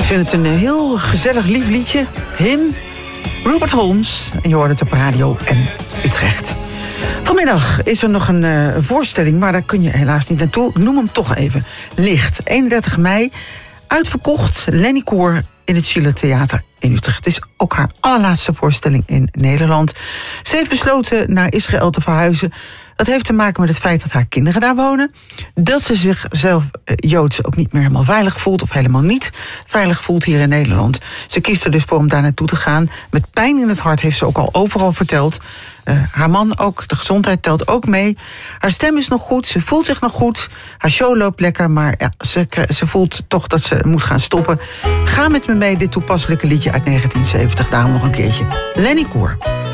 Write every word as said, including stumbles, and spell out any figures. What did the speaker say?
vind het een heel gezellig, lief liedje. Him, Rupert Holmes. En je hoort het op Radio en Utrecht. Vanmiddag is er nog een uh, voorstelling, maar daar kun je helaas niet naartoe. Ik noem hem toch even. Licht, eenendertig mei. Uitverkocht, Lenny Koer in het Schiller Theater in Utrecht. Het is ook haar allerlaatste voorstelling in Nederland. Ze heeft besloten naar Israël te verhuizen. Dat heeft te maken met het feit dat haar kinderen daar wonen. Dat ze zichzelf uh, Joods ook niet meer helemaal veilig voelt, of helemaal niet veilig voelt hier in Nederland. Ze kiest er dus voor om daar naartoe te gaan. Met pijn in het hart heeft ze ook al overal verteld. Uh, haar man ook, de gezondheid telt ook mee. Haar stem is nog goed, ze voelt zich nog goed. Haar show loopt lekker, maar ja, ze, ze voelt toch dat ze moet gaan stoppen. Ga met me mee, dit toepasselijke liedje uit negentien zeventig. Daarom nog een keertje. Lenny Koer.